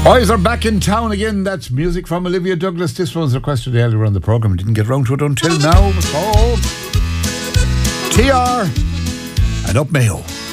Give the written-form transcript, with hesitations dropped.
Boys are back in town again. That's music from Olivia Douglas. This one was requested earlier on the programme. Didn't get round to it until now. So, TR and Up Mayo.